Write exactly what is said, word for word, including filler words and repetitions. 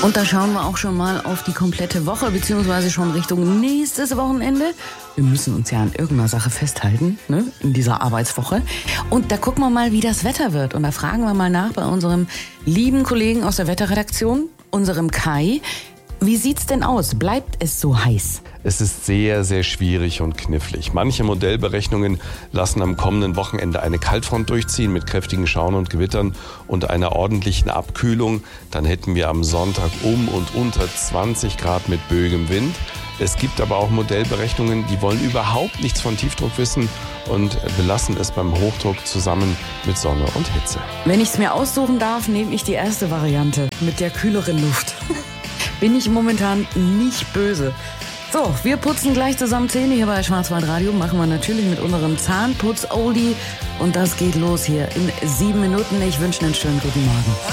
Und da schauen wir auch schon mal auf die komplette Woche, beziehungsweise schon Richtung nächstes Wochenende. Wir müssen uns ja an irgendeiner Sache festhalten, ne, in dieser Arbeitswoche. Und da gucken wir mal, wie das Wetter wird. Und da fragen wir mal nach bei unserem lieben Kollegen aus der Wetterredaktion, unserem Kai. Wie sieht's denn aus? Bleibt es so heiß? Es ist sehr, sehr schwierig und knifflig. Manche Modellberechnungen lassen am kommenden Wochenende eine Kaltfront durchziehen mit kräftigen Schauern und Gewittern und einer ordentlichen Abkühlung. Dann hätten wir am Sonntag um und unter zwanzig Grad mit böigem Wind. Es gibt aber auch Modellberechnungen, die wollen überhaupt nichts von Tiefdruck wissen und belassen es beim Hochdruck zusammen mit Sonne und Hitze. Wenn ich es mir aussuchen darf, nehme ich die erste Variante mit der kühleren Luft. Bin ich momentan nicht böse. So, wir putzen gleich zusammen Zähne hier bei Schwarzwald Radio. Machen wir natürlich mit unserem Zahnputz-Oldie. Und das geht los hier in sieben Minuten. Ich wünsche einen schönen guten Morgen.